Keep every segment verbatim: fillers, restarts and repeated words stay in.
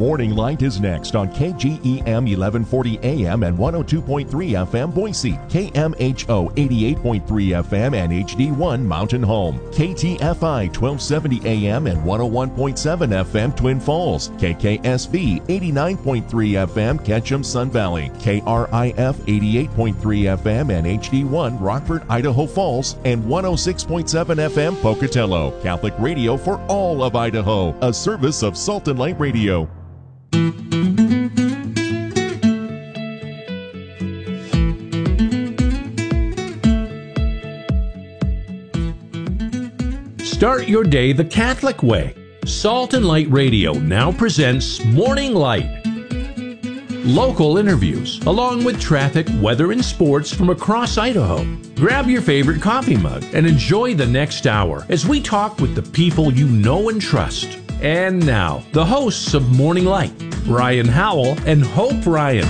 Morning Light is next on K G E M eleven forty A M and one oh two point three F M Boise, K M H O eighty-eight point three F M and H D one Mountain Home, K T F I twelve seventy A M and one oh one point seven F M Twin Falls, K K S V eighty-nine point three F M Ketchum Sun Valley, K R I F eighty-eight point three F M and H D one Rockford, Idaho Falls, and one oh six point seven F M Pocatello. Catholic radio for all of Idaho, a service of Salt and Light Radio. Start your day the Catholic way. Salt and Light Radio now presents Morning Light. Local interviews, along with traffic, weather, and sports from across Idaho. Grab your favorite coffee mug and enjoy the next hour as we talk with the people you know and trust. And now, the hosts of Morning Light, Ryan Howell and Hope Ryan.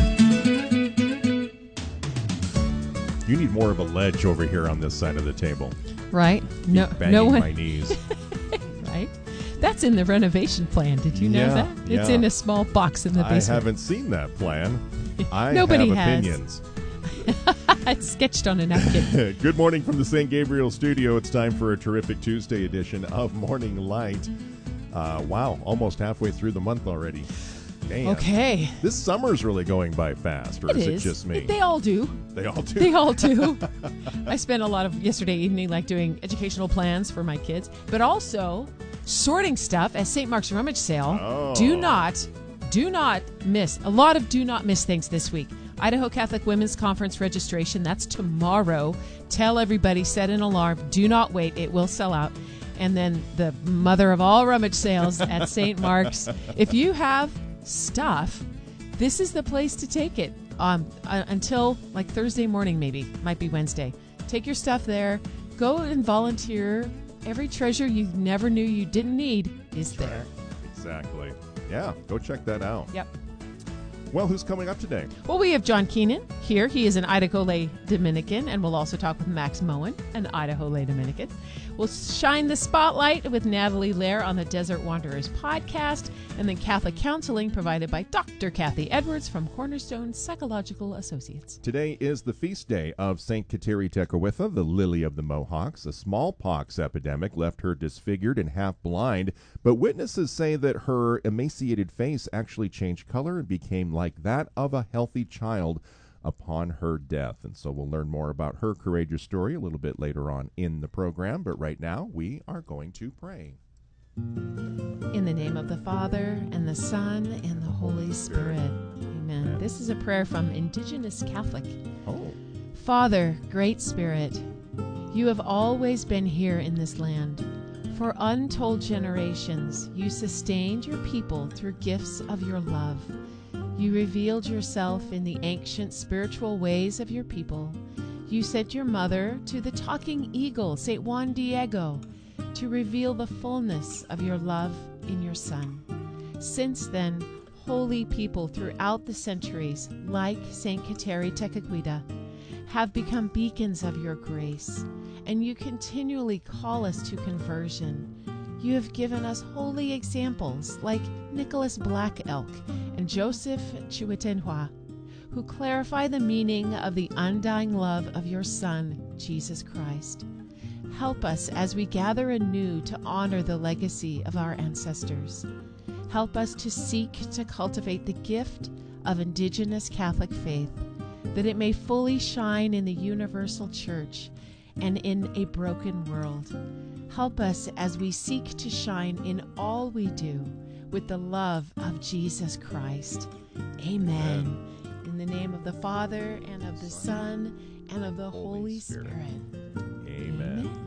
You need more of a ledge over here on this side of the table. Right? No, banging no one. my knees. Right? That's in the renovation plan. Did you know Yeah, that? It's yeah. in a small box in the I basement. haven't seen that plan. I Nobody have has. opinions. It's sketched on a napkin. Good morning from the Saint Gabriel studio. It's time for a terrific Tuesday edition of Morning Light. Uh, wow, almost halfway through the month already. Man, Okay. this summer's really going by fast, or It is, is. it just me? They all do. They all do. They all do. I spent a lot of yesterday evening like doing educational plans for my kids, but also sorting stuff at Saint Mark's Rummage Sale. Oh. Do not, do not miss. A lot of do not miss things this week. Idaho Catholic Women's Conference registration, that's tomorrow. Tell everybody, set an alarm. Do not wait. It will sell out. And then the mother of all rummage sales at Saint Mark's. If you have stuff, this is the place to take it um, uh, until like Thursday morning, maybe. Might be Wednesday. Take your stuff there. Go and volunteer. Every treasure you never knew you didn't need is there. Exactly. Yeah, go check that out. Yep. Well, who's coming up today? Well, we have John Keenan here. He is an Idaho Lay Dominican, and we'll also talk with Max Moen, an Idaho Lay Dominican. We'll shine the spotlight with Natalie Lair on the Desert Wanderers podcast, and then Catholic counseling provided by Doctor Kathy Edwards from Cornerstone Psychological Associates. Today is the feast day of Saint Kateri Tekakwitha, the Lily of the Mohawks. A smallpox epidemic left her disfigured and half blind, but witnesses say that her emaciated face actually changed color and became like that of a healthy child upon her death. And so we'll learn more about her courageous story a little bit later on in the program. But right now, we are going to pray. In the name of the Father, and the Son, and the Holy Spirit. Amen. Amen. This is a prayer from Indigenous Catholic. Oh. Father, Great Spirit, you have always been here in this land. For untold generations, you sustained your people through gifts of your love. You revealed yourself in the ancient spiritual ways of your people. You sent your mother to the talking eagle, Saint Juan Diego, to reveal the fullness of your love in your Son. Since then, holy people throughout the centuries, like Saint Kateri Tekakwitha, have become beacons of your grace, and you continually call us to conversion. You have given us holy examples like Nicholas Black Elk and Joseph Chiwetenhua, who clarify the meaning of the undying love of your Son, Jesus Christ. Help us as we gather anew to honor the legacy of our ancestors. Help us to seek to cultivate the gift of Indigenous Catholic faith, that it may fully shine in the universal church and in a broken world. Help us as we seek to shine in all we do with the love of Jesus Christ. Amen. In the name of the Father, and of the Son, and of the Holy, Holy Spirit. Spirit. Amen. Amen.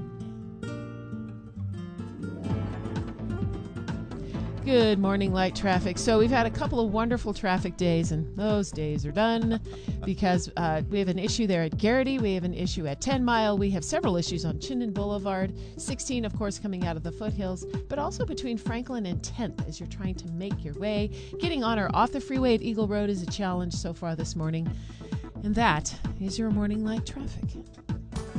Good morning, light traffic. So we've had a couple of wonderful traffic days, and those days are done because uh, we have an issue there at Garrity. We have an issue at ten Mile. We have several issues on Chinden Boulevard. sixteen, of course, coming out of the foothills, but also between Franklin and tenth as you're trying to make your way. Getting on or off the freeway at Eagle Road is a challenge so far this morning. And that is your morning light traffic.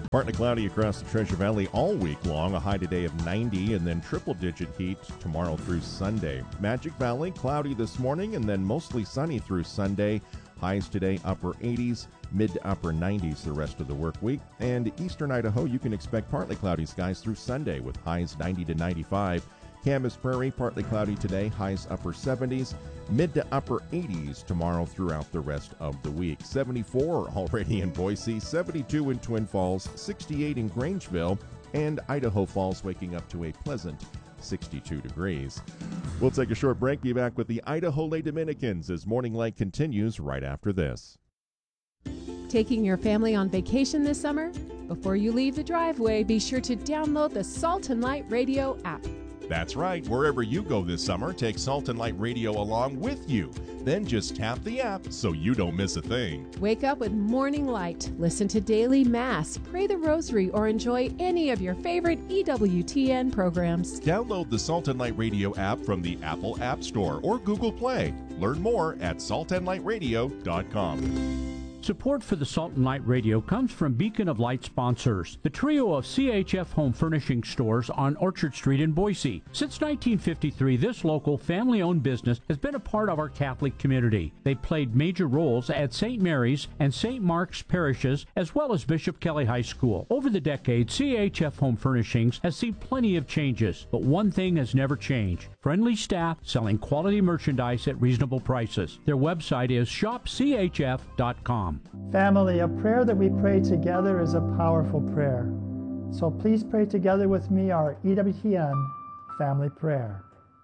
Partly cloudy across the Treasure Valley all week long, a high today of ninety, and then triple-digit heat tomorrow through Sunday. Magic Valley, cloudy this morning, and then mostly sunny through Sunday. Highs today, upper eighties, mid to upper nineties the rest of the work week. And eastern Idaho, you can expect partly cloudy skies through Sunday with highs ninety to ninety-five. Camas Prairie, partly cloudy today, highs upper seventies, mid to upper eighties tomorrow throughout the rest of the week. seventy-four already in Boise, seventy-two in Twin Falls, sixty-eight in Grangeville, and Idaho Falls waking up to a pleasant sixty-two degrees. We'll take a short break, be back with the Idaho Lay Dominicans as Morning Light continues right after this. Taking your family on vacation this summer? Before you leave the driveway, be sure to download the Salt and Light Radio app. That's right. Wherever you go this summer, take Salt and Light Radio along with you. Then just tap the app so you don't miss a thing. Wake up with Morning Light, listen to Daily Mass, pray the Rosary, or enjoy any of your favorite E W T N programs. Download the Salt and Light Radio app from the Apple App Store or Google Play. Learn more at salt and light radio dot com. Support for the Salt and Light Radio comes from Beacon of Light sponsors, the trio of C H F home furnishing stores on Orchard Street in Boise. Since nineteen fifty-three, this local family-owned business has been a part of our Catholic community. They played major roles at Saint Mary's and Saint Mark's parishes, as well as Bishop Kelly High School. Over the decades, C H F Home Furnishings has seen plenty of changes, but one thing has never changed: friendly staff selling quality merchandise at reasonable prices. Their website is shop c h f dot com. Family, a prayer that we pray together is a powerful prayer. So please pray together with me our E W T N family prayer.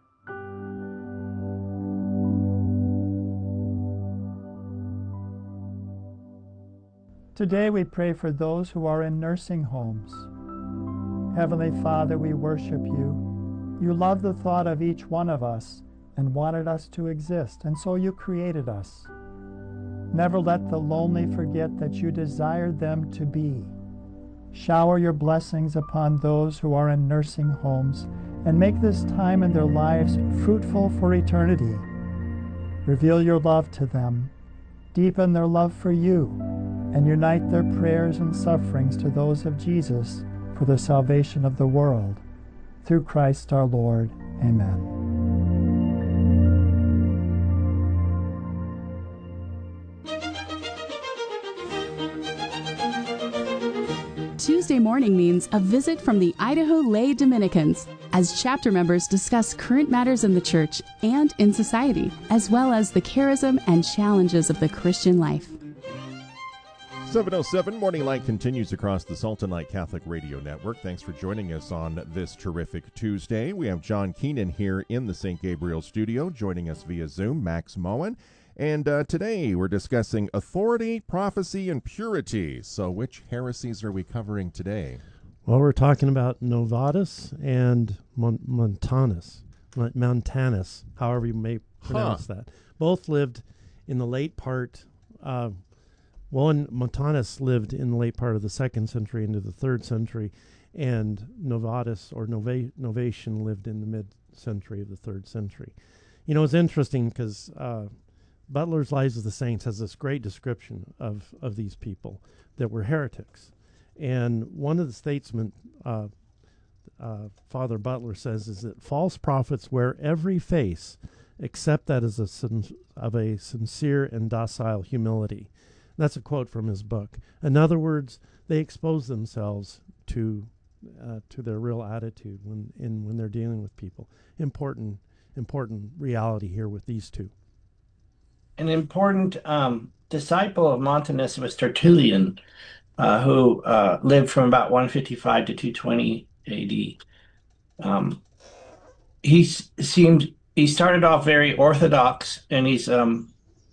Today we pray for those who are in nursing homes. Heavenly Father, we worship you. You love the thought of each one of us and wanted us to exist, and so you created us. Never let the lonely forget that you desired them to be. Shower your blessings upon those who are in nursing homes and make this time in their lives fruitful for eternity. Reveal your love to them, deepen their love for you, and unite their prayers and sufferings to those of Jesus for the salvation of the world. Through Christ our Lord. Amen. Tuesday morning means a visit from the Idaho Lay Dominicans as chapter members discuss current matters in the church and in society, as well as the charism and challenges of the Christian life. seven oh seven Morning Light continues across the Salt and Light Catholic Radio Network. Thanks for joining us on this terrific Tuesday. We have John Keenan here in the Saint Gabriel studio, joining us via Zoom, Max Moen. And uh, today we're discussing authority, prophecy, and purity. So which heresies are we covering today? Well, we're talking about Novatus and Mon- Montanus, Mon- Montanus, however you may pronounce huh. that. Both lived in the late part, uh, one, Montanus lived in the late part of the second century into the third century, and Novatus or Nova- Novatian lived in the mid-century of the third century. You know, it's interesting because uh, Butler's Lives of the Saints has this great description of, of these people that were heretics. And one of the statesmen, uh, uh, Father Butler says, is that false prophets wear every face except that is a sin- of a sincere and docile humility. That's a quote from his book. In other words, they expose themselves to uh, to their real attitude when in when they're dealing with people. Important important reality here with these two. An important um, disciple of Montanus was Tertullian, uh, who uh, lived from about one fifty-five to two twenty A D. Um, he s- seemed he started off very orthodox, and he's um,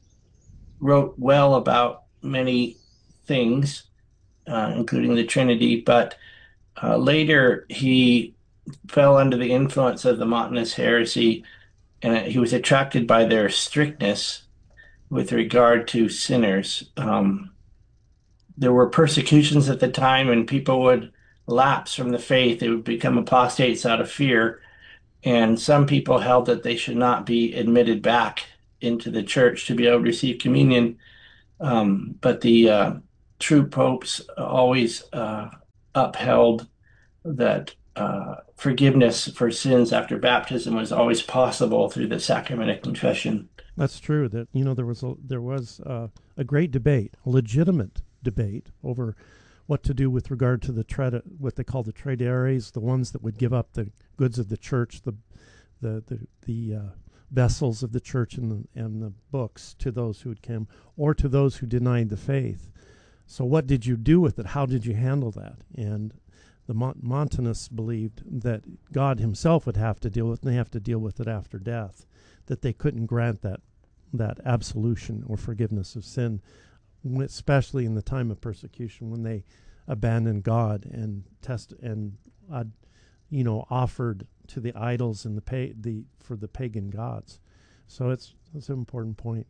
wrote well about many things, uh, including the Trinity. But uh, later he fell under the influence of the Montanist heresy, and he was attracted by their strictness with regard to sinners. Um, there were persecutions at the time, and people would lapse from the faith. They would become apostates out of fear. And some people held that they should not be admitted back into the church to be able to receive communion. Um, but the uh, true popes always uh, upheld that uh, forgiveness for sins after baptism was always possible through the sacrament of confession. That's true. That you know there was a, there was uh, a great debate, a legitimate debate over what to do with regard to the trade, what they call the tradearies, the ones that would give up the goods of the church, the the the, the uh, vessels of the church and the, and the books to those who had come, or to those who denied the faith. So what did you do with it? How did you handle that? And the Mont- Montanists believed that God himself would have to deal with it, and they have to deal with it after death, that they couldn't grant that that absolution or forgiveness of sin, especially in the time of persecution when they abandoned God and test and uh, you know offered to the idols and the pa- the for the pagan gods. So it's it's an important point.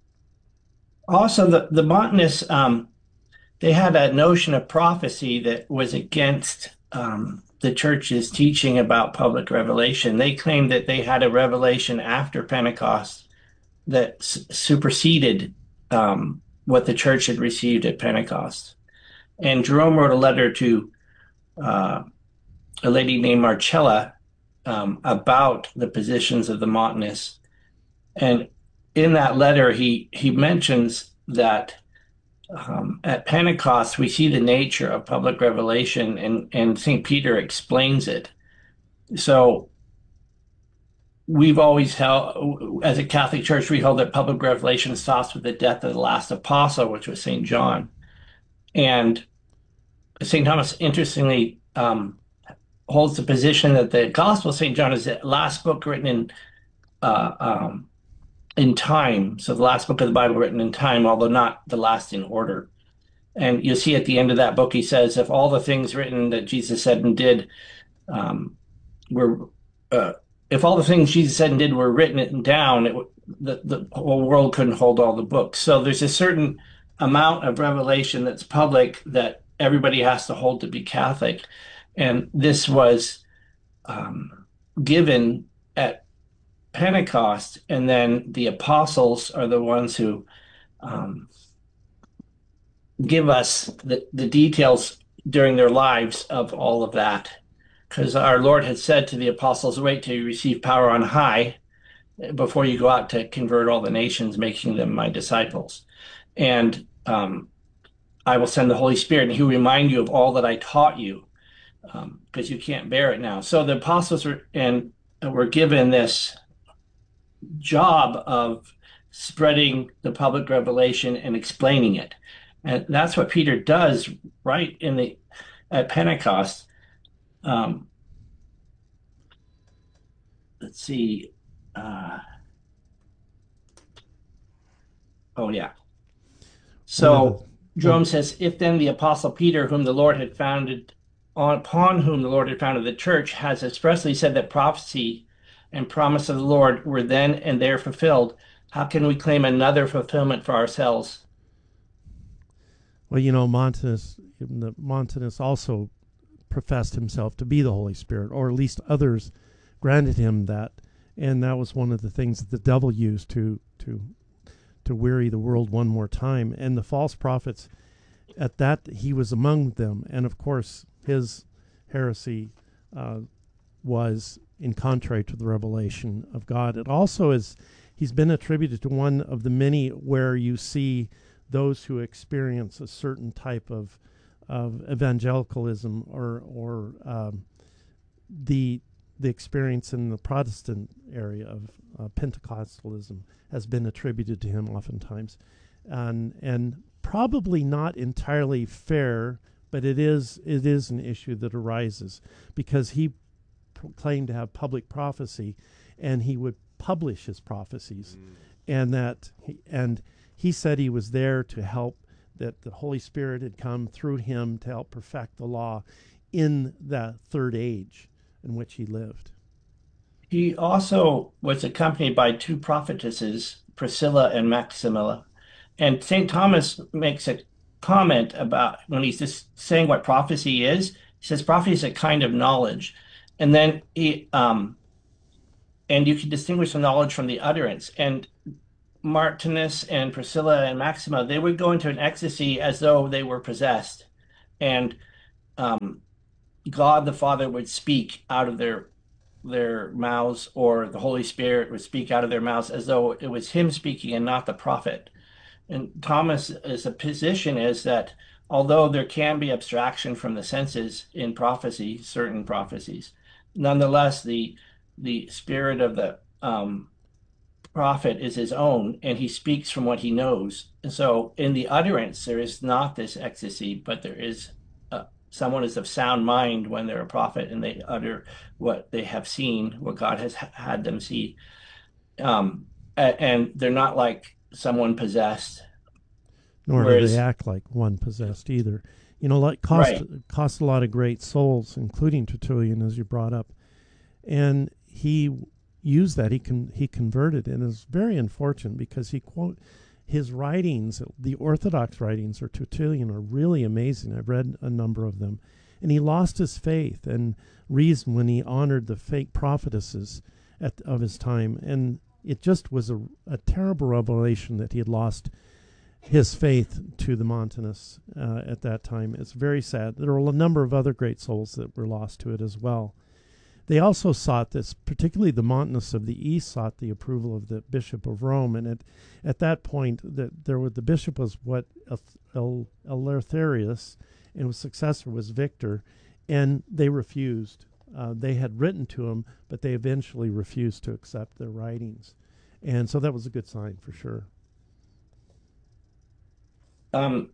Also, the the Montanists, um, they had a notion of prophecy that was against um, the church's teaching about public revelation. They claimed that they had a revelation after Pentecost that s- superseded um, what the church had received at Pentecost. And Jerome wrote a letter to uh, a lady named Marcella um, about the positions of the Montanists. And in that letter, he he mentions that um, at Pentecost, we see the nature of public revelation, and, and Saint Peter explains it. So we've always held, as a Catholic Church, we hold that public revelation stops with the death of the last apostle, which was Saint John. And Saint Thomas, interestingly, um, holds the position that the Gospel of Saint John is the last book written in uh, um, in time. So the last book of the Bible written in time, although not the last in order. And you'll see at the end of that book, he says, if all the things written that Jesus said and did um, were, uh, if all the things Jesus said and did were written down, it, the, the whole world couldn't hold all the books. So there's a certain amount of revelation that's public that everybody has to hold to be Catholic. And this was um, given at Pentecost, and then the apostles are the ones who um, give us the, the details during their lives of all of that. Because our Lord had said to the apostles, wait till you receive power on high before you go out to convert all the nations, making them my disciples. And um, I will send the Holy Spirit, and he will remind you of all that I taught you, because um, you can't bear it now. So the apostles were, and were given this job of spreading the public revelation and explaining it. And that's what Peter does right in the at Pentecost. Um, let's see. Uh, oh, yeah. So Jerome says, if then the apostle Peter, whom the Lord had founded, on, upon whom the Lord had founded the church, has expressly said that prophecy and promise of the Lord were then and there fulfilled, how can we claim another fulfillment for ourselves? Well, you know, Montanus, the Montanus also professed himself to be the Holy Spirit, or at least others granted him that, and that was one of the things that the devil used to to to weary the world one more time. And the false prophets, at that, he was among them, and of course his heresy uh, was in contrary to the revelation of God. It also is, he's been attributed to one of the many where you see those who experience a certain type of of evangelicalism, or or um, the the experience in the Protestant area of uh, Pentecostalism has been attributed to him oftentimes, and and probably not entirely fair, but it is it is an issue that arises because he claimed to have public prophecy, and he would publish his prophecies, mm. and that he, and he said he was there to help, that the Holy Spirit had come through him to help perfect the law in the third age in which he lived. He also was accompanied by two prophetesses, Priscilla and Maximilla. And Saint Thomas makes a comment about, when he's just saying what prophecy is, he says prophecy is a kind of knowledge. And then he, um, and you can distinguish the knowledge from the utterance. And Martinus and Priscilla and Maxima, they would go into an ecstasy as though they were possessed. And um, God the Father would speak out of their their mouths, or the Holy Spirit would speak out of their mouths, as though it was him speaking and not the prophet. And Thomas' a position is that although there can be abstraction from the senses in prophecy, certain prophecies, nonetheless the the spirit of the um, prophet is his own, and he speaks from what he knows. And so in the utterance, there is not this ecstasy, but there is uh, someone is of sound mind when they're a prophet and they utter what they have seen, what God has ha- had them see. Um, a- and they're not like someone possessed. Nor Whereas, do they act like one possessed either. You know, like cost right. cost a lot of great souls, including Tertullian, as you brought up, and he used that. He con- he converted, and it's very unfortunate because he quote his writings, the Orthodox writings, or Tertullian, are really amazing. I've read a number of them, and he lost his faith and reason when he honored the fake prophetesses at, of his time, and it just was a, a terrible revelation that he had lost his faith to the Montanists uh, at that time. It's very sad. There were a number of other great souls that were lost to it as well. They also sought this, particularly the Montanists of the East sought the approval of the Bishop of Rome, and at, at that point, the, there were, the bishop was what El, Eleutherius, and his successor was Victor, and they refused. Uh, they had written to him, but they eventually refused to accept their writings. And so that was a good sign for sure. Um,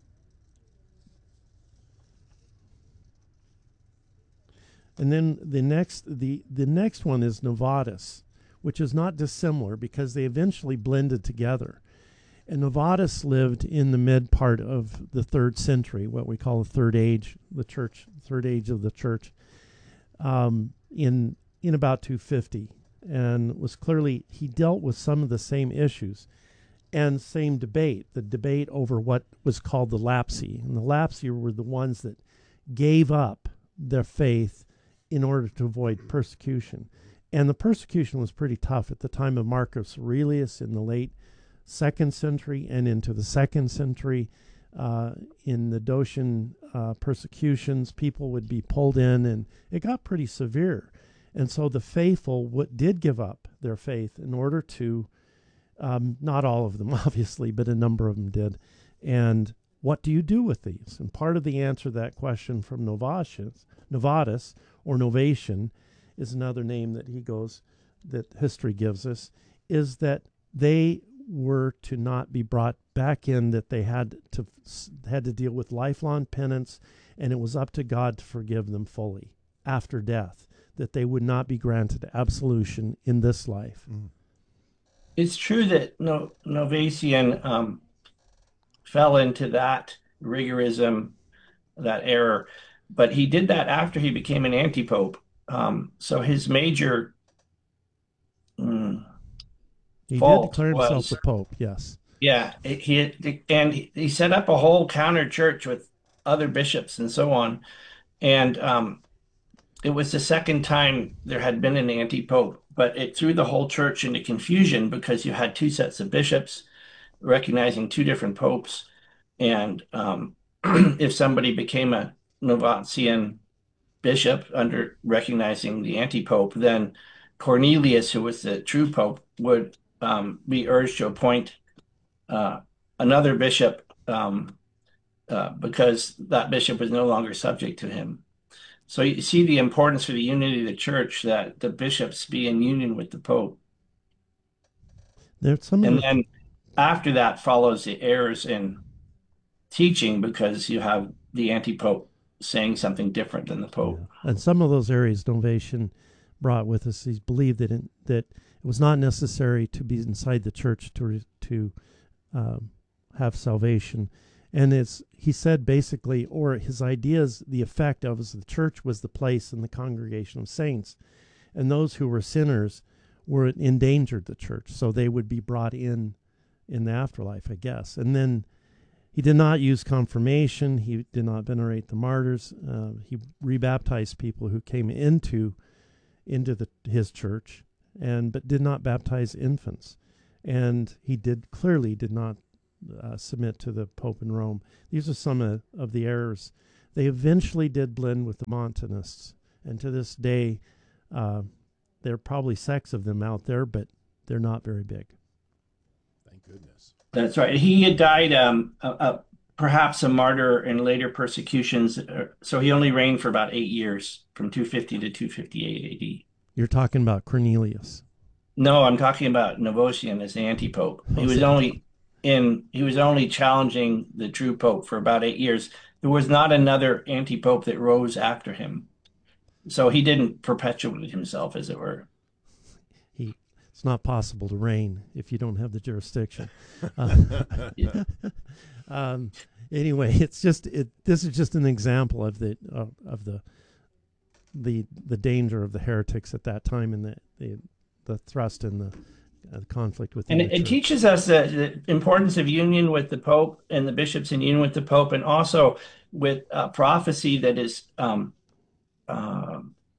and then the next the, the next one is Novatus, which is not dissimilar because they eventually blended together. And Novatus lived in the mid part of the third century, what we call the third age, the church, third age of the church, um, in in about two fifty, and was clearly, he dealt with some of the same issues and same debate, the debate over what was called the Lapsi. And the Lapsi were the ones that gave up their faith in order to avoid persecution. And the persecution was pretty tough at the time of Marcus Aurelius in the late second century and into the second century. Uh, in the Docetian uh, persecutions, people would be pulled in, and it got pretty severe. And so the faithful w- did give up their faith in order to, um, not all of them, obviously, but a number of them did. And what do you do with these? And part of the answer to that question from Novatius, Novatus, or Novatian, is another name that he goes, that history gives us, is that they were to not be brought back in, that they had to had to deal with lifelong penance, and it was up to God to forgive them fully after death, that they would not be granted absolution in this life. Mm. It's true that no, Novatian um, fell into that rigorism, that error, but he did that after he became an anti-pope. Um, so his major mm, He fault did declare himself was, the Pope, yes. Yeah, he and he set up a whole counter church with other bishops and so on. And um, it was the second time there had been an anti-pope, but it threw the whole church into confusion because you had two sets of bishops recognizing two different popes. And um, if somebody became a Novatian bishop under recognizing the anti-pope, then Cornelius, who was the true pope, would um, be urged to appoint uh, another bishop um, uh, because that bishop was no longer subject to him. So you see the importance for the unity of the church that the bishops be in union with the pope. There's some and the... then after that follows the errors in teaching because you have the anti-pope saying something different than the pope. Yeah. And some of those areas Novatian brought with us, he believed that in, that it was not necessary to be inside the church to to um, have salvation. And it's, he said basically, or his ideas, the effect of is the church was the place in the congregation of saints, and those who were sinners were endangered the church, so they would be brought in in the afterlife, I guess. And then he did not use confirmation. He did not venerate the martyrs. Uh, he rebaptized people who came into into the, his church, and but did not baptize infants. And he did clearly did not uh, submit to the Pope in Rome. These are some of, of the errors they eventually did blend with the Montanists. And to this day, uh, there are probably sects of them out there, but they're not very big. Thank goodness. That's right. He had died um, uh, uh, perhaps a martyr in later persecutions. Uh, so he only reigned for about eight years, from two fifty to two fifty-eight A D. You're talking about Cornelius. No, I'm talking about Novatian as the anti-pope. He was only in. He was only challenging the true pope for about eight years. There was not another anti-pope that rose after him, so he didn't perpetuate himself, as it were. He. It's not possible to reign if you don't have the jurisdiction. Uh, Yeah. um, anyway, it's just it. This is just an example of the uh, of the the the danger of the heretics at that time and the the, the thrust and the, uh, the conflict with. And it, it teaches us the, the importance of union with the Pope and the bishops in union with the Pope, and also with uh, prophecy that is um, uh,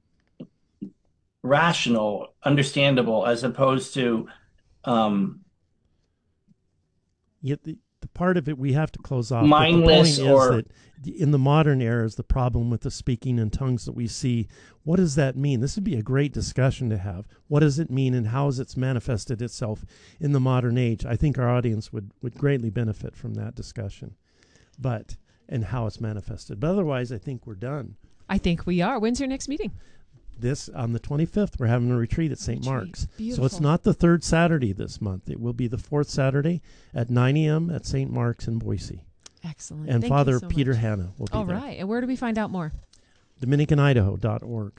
rational, understandable, as opposed to um, Yet the, the part of it we have to close off. mindless. But the point Or is that in the modern era is the problem with the speaking in tongues that we see. What does that mean? This would be a great discussion to have. What does it mean, and how has it manifested itself in the modern age? I think our audience would, would greatly benefit from that discussion, but and how it's manifested. But otherwise, I think we're done. I think we are. When's your next meeting? This on the twenty-fifth, we're having a retreat at Saint Retreat. Mark's. Beautiful. So it's not the third Saturday this month. It will be the fourth Saturday at nine a.m. at Saint Mark's in Boise. Excellent. And Thank Father you so Peter much. Hanna will be All there. right. And where do we find out more? Dominican Idaho dot org.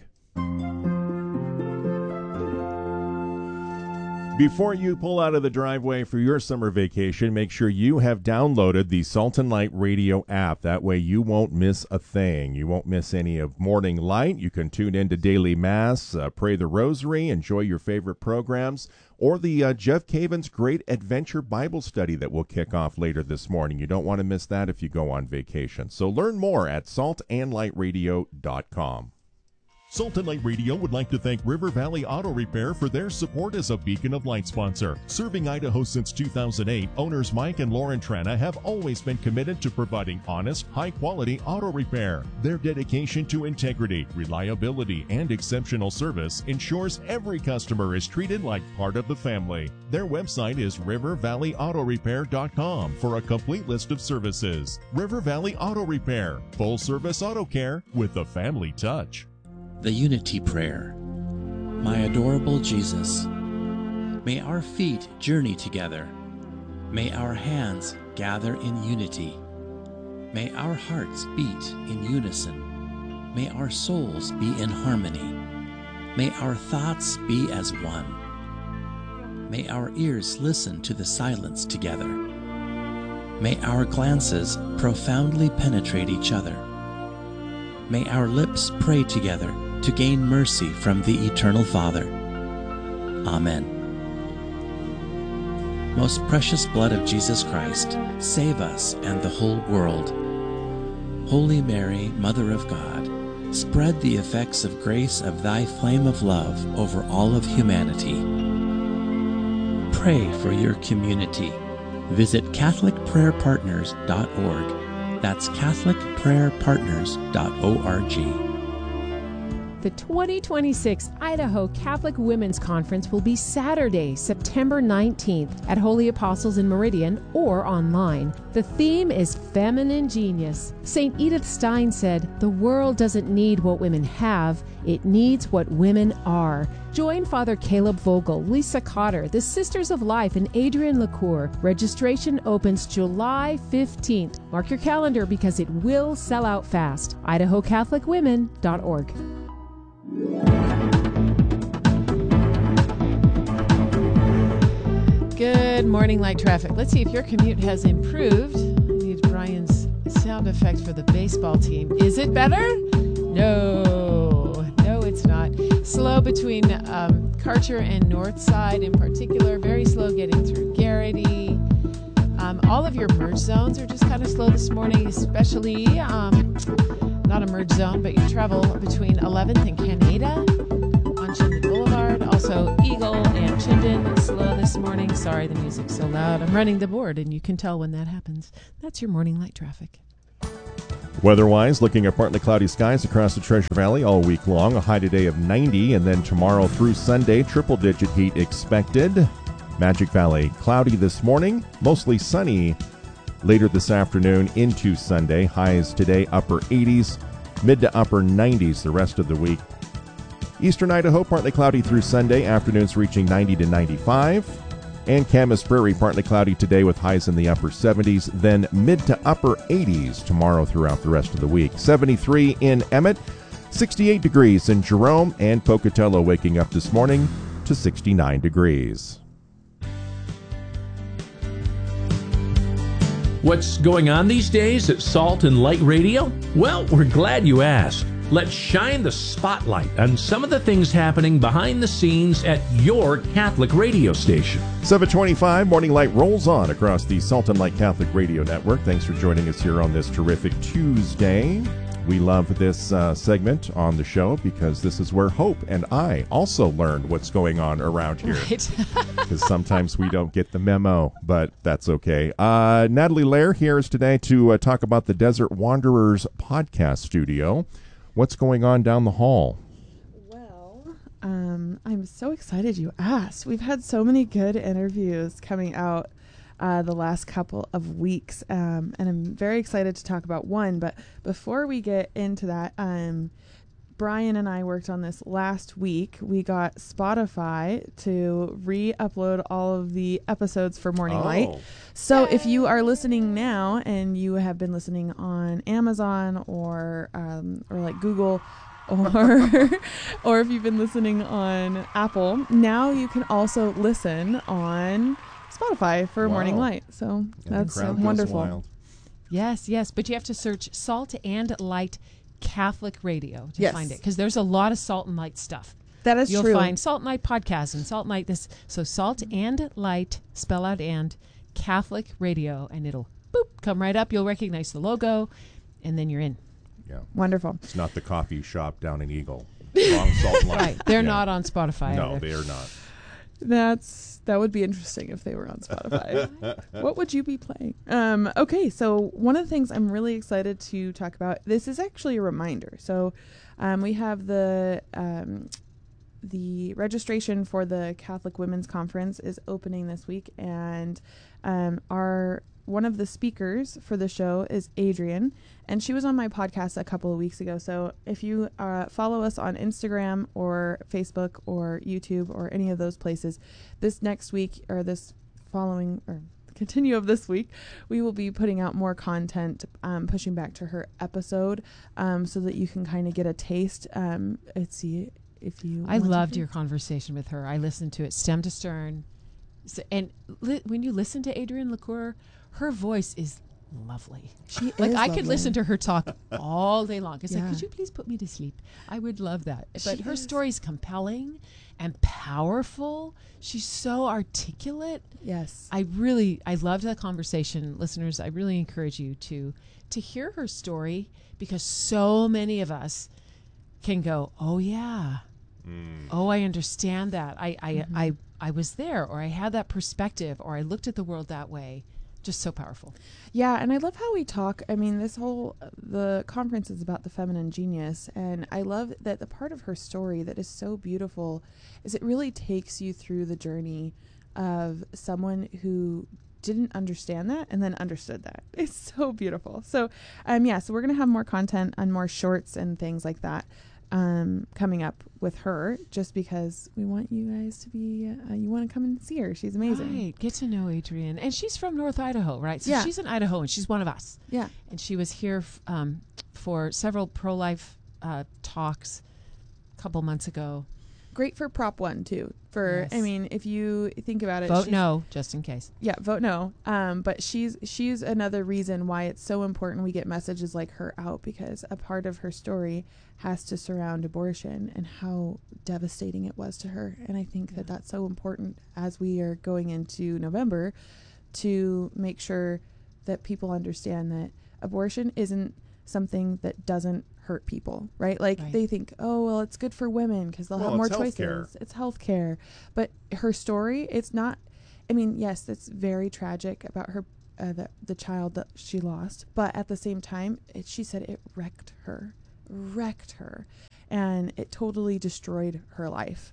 Before you pull out of the driveway for your summer vacation, make sure you have downloaded the Salt and Light Radio app. That way you won't miss a thing. You won't miss any of Morning Light. You can tune into daily Mass, uh, pray the Rosary, enjoy your favorite programs, or the uh, Jeff Caven's Great Adventure Bible Study that will kick off later this morning. You don't want to miss that if you go on vacation. So learn more at salt and light radio dot com. Salt and Light Radio would like to thank River Valley Auto Repair for their support as a Beacon of Light sponsor. Serving Idaho since two thousand eight, owners Mike and Lauren Trana have always been committed to providing honest, high-quality auto repair. Their dedication to integrity, reliability, and exceptional service ensures every customer is treated like part of the family. Their website is river valley auto repair dot com for a complete list of services. River Valley Auto Repair, full-service auto care with a family touch. The Unity Prayer. My adorable Jesus, may our feet journey together. May our hands gather in unity. May our hearts beat in unison. May our souls be in harmony. May our thoughts be as one. May our ears listen to the silence together. May our glances profoundly penetrate each other. May our lips pray together to gain mercy from the Eternal Father. Amen. Most precious blood of Jesus Christ, save us and the whole world. Holy Mary, Mother of God, spread the effects of grace of thy flame of love over all of humanity. Pray for your community. Visit catholic prayer partners dot org. That's catholic prayer partners dot org. The twenty twenty-six Idaho Catholic Women's Conference will be Saturday, September nineteenth at Holy Apostles in Meridian or online. The theme is Feminine Genius. Saint Edith Stein said, "The world doesn't need what women have, it needs what women are." Join Father Caleb Vogel, Lisa Cotter, the Sisters of Life, and Adrian LaCour. Registration opens July fifteenth. Mark your calendar because it will sell out fast. idaho catholic women dot org. Good morning, light traffic. Let's see if your commute has improved. I need Brian's sound effect for the baseball team. Is it better? No, no, it's not. Slow between um, Karcher and Northside in particular. Very slow getting through Garrity. Um, all of your merge zones are just kind of slow this morning, especially um, not a merge zone, but you travel between eleventh and Canada on Chinden Boulevard. Also, Eagle and Chinden, slow this morning. Sorry, the music's so loud. I'm running the board, and you can tell when that happens. That's your morning light traffic. Weather-wise, looking at partly cloudy skies across the Treasure Valley all week long. A high today of ninety, and then tomorrow through Sunday, triple-digit heat expected. Magic Valley, cloudy this morning, mostly sunny later this afternoon into Sunday. Highs today, upper eighties, mid to upper nineties the rest of the week. Eastern Idaho, partly cloudy through Sunday, afternoons reaching ninety to ninety-five. And Camas Prairie, partly cloudy today with highs in the upper seventies, then mid to upper eighties tomorrow throughout the rest of the week. seventy-three in Emmett, sixty-eight degrees in Jerome, and Pocatello waking up this morning to sixty-nine degrees. What's going on these days at Salt and Light Radio? Well, we're glad you asked. Let's shine the spotlight on some of the things happening behind the scenes at your Catholic radio station. seven twenty-five, Morning Light rolls on across the Salt and Light Catholic Radio Network. Thanks for joining us here on this terrific Tuesday. We love this uh, segment on the show because this is where Hope and I also learned what's going on around here. Right. Because sometimes we don't get the memo, but that's okay. Uh, Natalie Lair here is today to uh, talk about the Desert Wanderers podcast studio. What's going on down the hall? Well, um, I'm so excited you asked. We've had so many good interviews coming out uh, the last couple of weeks, um, and I'm very excited to talk about one. But before we get into that, um, Brian and I worked on this last week. We got Spotify to re-upload all of the episodes for Morning Oh. Light. So if you are listening now and you have been listening on Amazon or um, or like Google or or if you've been listening on Apple, now you can also listen on Spotify for Wow. Morning Light. So And the that's crowd goes wonderful. wild. Yes, yes, but you have to search Salt and Light Catholic Radio to Yes. find it, because there's a lot of Salt and Light stuff. That is You'll true. find Salt and Light podcast and Salt and Light this. So Salt and Light, spell out and, Catholic Radio, and it'll boop come right up. You'll recognize the logo, and then you're in. Yeah. Wonderful. It's not the coffee shop down in Eagle. Wrong Salt and Light. Right, they're Yeah. not on Spotify. No, either. they are not. That's that would be interesting if they were on Spotify. What would you be playing? Um, okay, so one of the things I'm really excited to talk about. This is actually a reminder. So um, we have the um, the registration for the Catholic Women's Conference is opening this week, and um, our one of the speakers for the show is Adrian, and she was on my podcast a couple of weeks ago. So if you uh, follow us on Instagram or Facebook or YouTube or any of those places, this next week or this following or continue of this week, we will be putting out more content, um, pushing back to her episode, um, so that you can kind of get a taste. Um, let's see if you. I want to loved hear- your conversation with her. I listened to it stem to stern. So, and li- when you listen to Adrienne LaCour, her voice is lovely. She Like is I could lovely. listen to her talk all day long. It's Yeah. like, could you please put me to sleep? I would love that. But She her is. story is compelling and powerful. She's so articulate. Yes. I really, I loved that conversation. Listeners, I really encourage you to to hear her story, because so many of us can go, oh yeah, oh, I understand that. I, I, Mm-hmm. I, I was there, or I had that perspective, or I looked at the world that way. Just so powerful. Yeah, and I love how we talk. I mean, this whole the conference is about the feminine genius, and I love that the part of her story that is so beautiful is it really takes you through the journey of someone who didn't understand that and then understood that. It's so beautiful. So, um, yeah, so we're gonna have more content and more shorts and things like that um coming up with her, just because we want you guys to be uh, you want to come and see her. She's amazing. Right. Get to know Adrienne. And she's from North Idaho, right? So Yeah. she's an Idahoan. She's one of us. Yeah. And she was here f- um, for several pro-life uh, talks a couple months ago. Great for Prop One too. For Yes. I mean, if you think about it, Vote she's- no, just in case. Yeah, vote no. Um, but she's she's another reason why it's so important we get messages like her out, because a part of her story has to surround abortion and how devastating it was to her. And I think that that's so important as we are going into November, to make sure that people understand that abortion isn't something that doesn't hurt people, right? Like Right. they think, oh, well, it's good for women because they'll Well, have more it's healthcare. choices. It's healthcare. But her story, it's not, I mean, yes, it's very tragic about her uh, the, the child that she lost. But at the same time, it, she said it wrecked her, wrecked her. And it totally destroyed her life.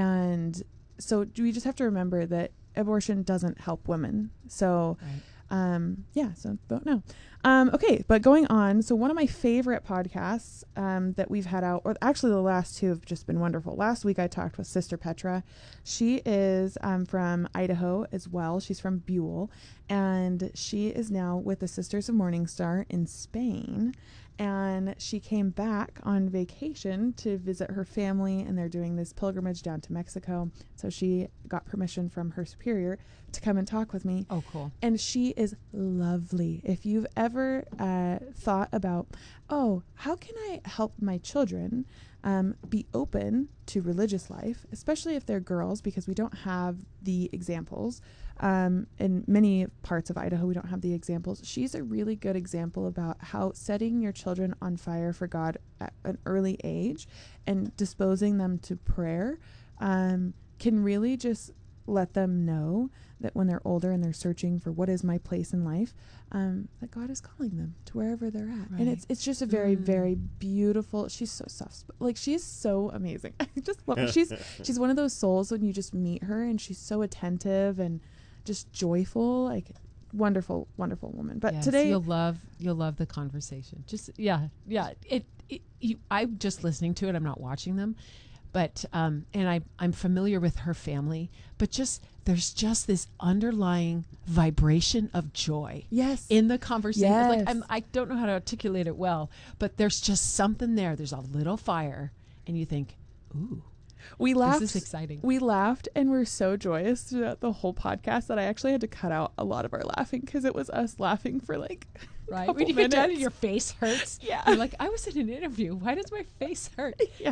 And so we just have to remember that abortion doesn't help women. So, Right. um, yeah, so vote no. Um, okay, but going on. So one of my favorite podcasts um, that we've had out, or actually the last two have just been wonderful. Last week I talked with Sister Petra. She is um, from Idaho as well. She's from Buell. And she is now with the Sisters of Morning Star in Spain. And she came back on vacation to visit her family, and they're doing this pilgrimage down to Mexico. So she got permission from her superior to come and talk with me. Oh, cool. And she is lovely. If you've ever uh, thought about, oh, how can I help my children um, be open to religious life, especially if they're girls, because we don't have the examples. Um, in many parts of Idaho, we don't have the examples. She's a really good example about how setting your children on fire for God at an early age and disposing them to prayer um, can really just let them know that when they're older and they're searching for what is my place in life, um, that God is calling them to wherever they're at. Right. And it's it's just a very, Mm. very beautiful. She's so soft. Like, she is so amazing. I just love her. She's she's one of those souls when you just meet her, and she's so attentive and just joyful, like wonderful, wonderful woman. But Yes, today you'll love you'll love the conversation. Just yeah, yeah. It, it you, I'm just listening to it. I'm not watching them, but um, and I I'm familiar with her family. But just there's just this underlying vibration of joy. Yes. In the conversation, like Yes. I'm, I don't know how to articulate it well, but there's just something there. There's a little fire, and you think, ooh. we laughed. This is exciting. We laughed and we're so joyous throughout the whole podcast that I actually had to cut out a lot of our laughing because it was us laughing for like a Right. couple When you get done and minutes. your face hurts. Yeah. You're like, I was in an interview. Why does my face hurt? yeah.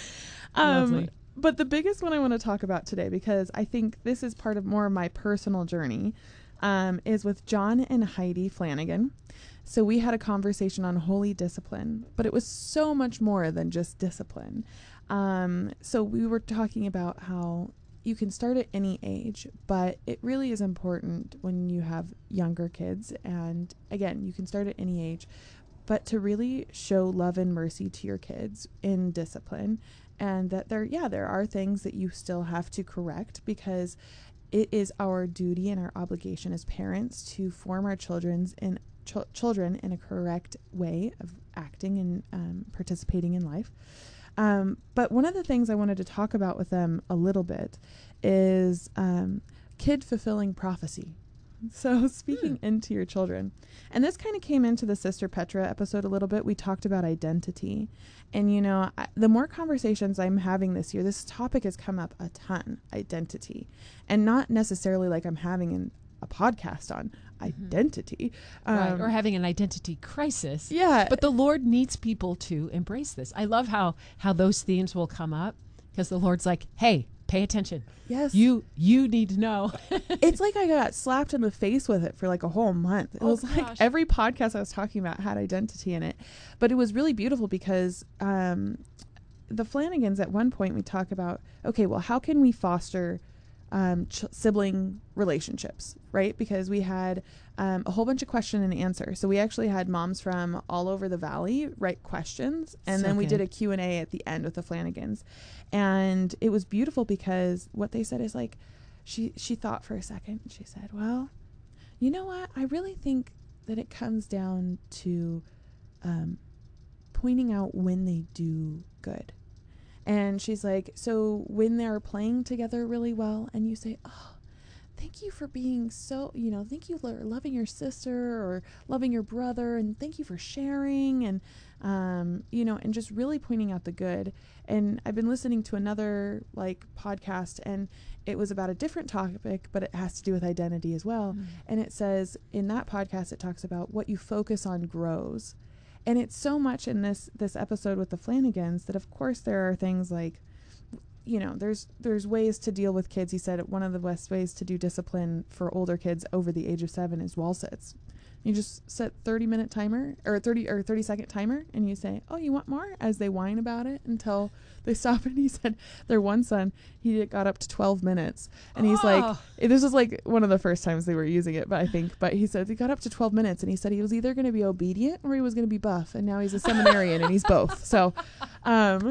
Um, Lovely. but the biggest one I want to talk about today, because I think this is part of more of my personal journey, um, is with John and Heidi Flanagan. So we had a conversation on holy discipline, but it was so much more than just discipline. Um, so we were talking about how you can start at any age, but it really is important when you have younger kids. And again, you can start at any age, but to really show love and mercy to your kids in discipline. And that there, yeah, there are things that you still have to correct, because it is our duty and our obligation as parents to form our children's in ch- children in a correct way of acting and um, participating in life. Um, but one of the things I wanted to talk about with them a little bit is um, kid fulfilling prophecy. So speaking mm. into your children. And this kind of came into the Sister Petra episode a little bit. We talked about identity. And, you know, I, the more conversations I'm having this year, this topic has come up a ton, identity. And not necessarily like I'm having an, a podcast on mm-hmm. identity. Um, right, or having an identity crisis. Yeah. But the Lord needs people to embrace this. I love how, how those themes will come up, because the Lord's like, hey, pay attention. Yes. You you need to know. It's like I got slapped in the face with it for like a whole month. It Oh, was like gosh. every podcast I was talking about had identity in it. But it was really beautiful because um, the Flanagans, at one point, we talk about, okay, well, how can we foster um, ch- sibling relationships, right? Because we had um, a whole bunch of question and answer. So we actually had moms from all over the valley write questions. And So then we good. did a Q and A at the end with the Flanagans. And it was beautiful because what they said is like, she, she thought for a second. She said, well, you know what? I really think that it comes down to um, pointing out when they do good. And she's like, so when they're playing together really well and you say, oh, thank you for being so, you know, thank you for loving your sister or loving your brother, and thank you for sharing, and, um, you know, and just really pointing out the good. And I've been listening to another like podcast, and it was about a different topic, but it has to do with identity as well. Mm. And it says in that podcast, it talks about what you focus on grows. And it's so much in this this episode with the Flanagans that, of course, there are things like, you know, there's there's ways to deal with kids. He said one of the best ways to do discipline for older kids over the age of seven is wall sits. You just set thirty minute timer or thirty or thirty second timer, and you say, "Oh, you want more?" as they whine about it until they stop. And he said their one son, he got up to twelve minutes, and he's Oh. like, this was like one of the first times they were using it, but I think, but he said he got up to twelve minutes, and he said he was either going to be obedient or he was going to be buff, and now he's a seminarian and he's both. So, um,